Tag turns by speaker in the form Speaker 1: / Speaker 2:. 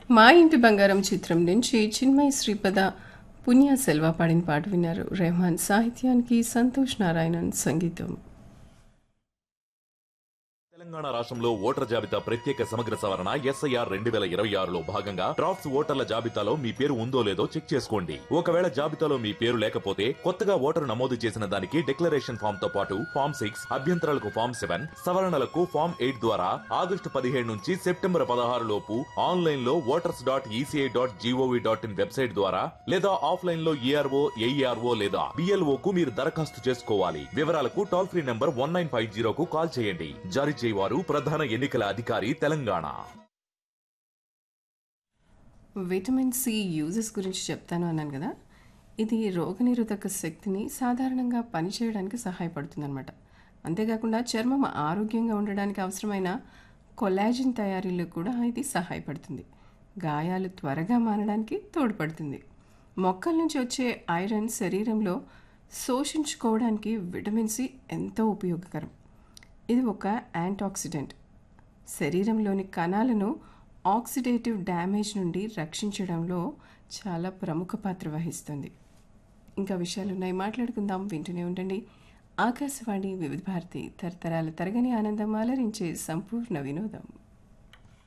Speaker 1: మా ఇంటి బంగారం చిత్రం నుంచి చిన్మయి శ్రీపద పుణ్య సెల్వ పాడిన పాట విన్నారు. రెహమాన్ సాహిత్యానికి సంతోష్ నారాయణన్ సంగీతం.
Speaker 2: తెలంగాణ రాష్ట్రంలో ఓటర్ జాబితా ప్రత్యేక సమగ్ర సవరణ ఎస్ఐఆర్ 2026లో భాగంగా డ్రాఫ్ట్స్ ఓటర్ల జాబితాలో మీ పేరు ఉందో లేదో చెక్ చేసుకోండి. ఒకవేళ జాబితాలో మీ పేరు లేకపోతే కొత్తగా ఓటరు నమోదు చేసిన దానికి డిక్లరేషన్ ఫామ్ తో పాటు ఫామ్ 6, అభ్యంతరాలకు ఫామ్ 7, సవరణలకు ఫామ్ 8 ద్వారా ఆగస్టు 15 నుంచి సెప్టెంబర్ 16 లోపు ఆన్లైన్ లో voters.eci.gov.in వెబ్సైట్ ద్వారా లేదా ఆఫ్లైన్ లో ఏఆర్ఓ, ఏఈఆర్ఓ లేదా బిఎల్ఓ కు మీరు దరఖాస్తు చేసుకోవాలి. వివరాలకు టోల్ ఫ్రీ నంబర్ 1950 కు కాల్ చేయండి. జారీ వారు ప్రధాన ఎన్నికల అధికారి తెలంగాణ.
Speaker 1: విటమిన్ సి యూజెస్ గురించి చెప్తాను అన్నాను కదా. ఇది రోగనిరోధక శక్తిని సాధారణంగా పనిచేయడానికి సహాయపడుతుందన్నమాట. అంతేకాకుండా చర్మం ఆరోగ్యంగా ఉండడానికి అవసరమైన కొలాజిన్ తయారీలో కూడా ఇది సహాయపడుతుంది. గాయాలు త్వరగా మానడానికి తోడ్పడుతుంది. మొక్కల నుంచి వచ్చే ఐరన్ శరీరంలో శోషించుకోవడానికి విటమిన్ సి ఎంతో ఉపయోగకరం. ఇది ఒక యాంటాక్సిడెంట్. శరీరంలోని కణాలను ఆక్సిడేటివ్ డ్యామేజ్ నుండి రక్షించడంలో చాలా ప్రముఖ పాత్ర వహిస్తుంది. ఇంకా విషయాలున్నాయి, మాట్లాడుకుందాం. వింటూనే ఉండండి. ఆకాశవాణి వివిధ భారతి, తరతరాల తరగని ఆనందం, అలరించే సంపూర్ణ వినోదం.